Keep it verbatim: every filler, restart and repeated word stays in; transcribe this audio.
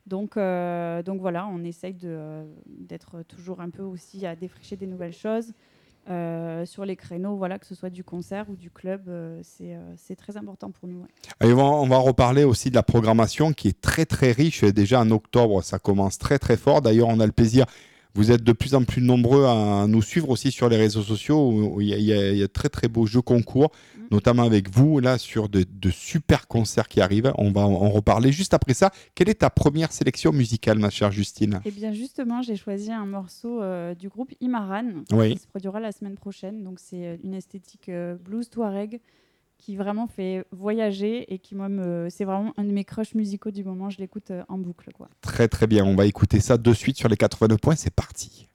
Donc, euh, donc voilà, on essaye de, euh, d'être toujours un peu aussi à défricher des nouvelles choses. Euh, sur les créneaux, voilà, que ce soit du concert ou du club, euh, c'est, euh, c'est très important pour nous. Ouais. Et on va, on va reparler aussi de la programmation qui est très très riche. Déjà en octobre, ça commence très très fort. D'ailleurs, on a le plaisir, vous êtes de plus en plus nombreux à nous suivre aussi sur les réseaux sociaux où il y a, il y a- il y a très très beaux jeux concours, Mm. notamment avec vous, là, sur de, de super concerts qui arrivent. On va en, en reparler juste après ça. Quelle est ta première sélection musicale, ma chère Justine? Et bien justement, j'ai choisi un morceau euh, du groupe Imaran qui Oui. se produira la semaine prochaine. Donc c'est euh, une esthétique euh, blues touareg qui vraiment fait voyager et qui moi me... c'est vraiment un de mes crushs musicaux du moment. Je l'écoute euh, en boucle, quoi. Très très bien. On va écouter ça de suite sur les quatre-vingt-deux points. C'est parti.